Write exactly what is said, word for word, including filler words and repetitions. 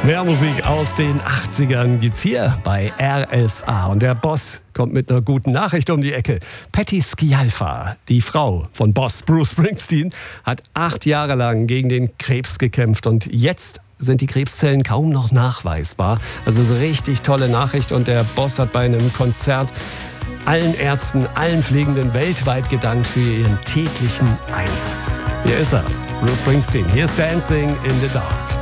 Mehr Musik aus den achtzigern gibt's hier bei R S A. Und der Boss kommt mit einer guten Nachricht um die Ecke. Patti Scialfa, die Frau von Boss Bruce Springsteen, hat acht Jahre lang gegen den Krebs gekämpft. Und jetzt sind die Krebszellen kaum noch nachweisbar. Also so richtig tolle Nachricht. Und der Boss hat bei einem Konzert allen Ärzten, allen Pflegenden weltweit gedankt für ihren täglichen Einsatz. Hier ist er, Bruce Springsteen. Hier ist Dancing in the Dark.